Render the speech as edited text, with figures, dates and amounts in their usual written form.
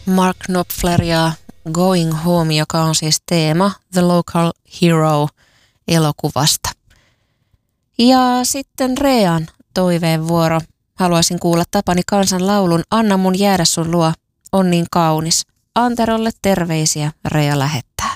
Mark Knopfler ja Going Home, joka on siis teema The Local Hero -elokuvasta. Ja sitten Rean toiveen vuoro. Haluaisin kuulla Tapani Kansan laulun Anna mun jäädä sun luo, on niin kaunis. Anterolle terveisiä Rea lähettää.